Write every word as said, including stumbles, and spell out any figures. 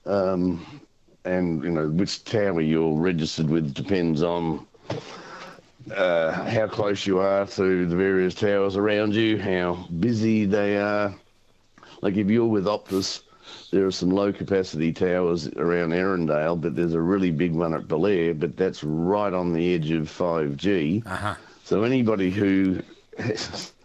Um, and, you know, which tower you're registered with depends on uh, how close you are to the various towers around you, how busy they are. Like if you're with Optus, there are some low-capacity towers around Erindale, but there's a really big one at Belair, but that's right on the edge of five G. Uh-huh. So anybody who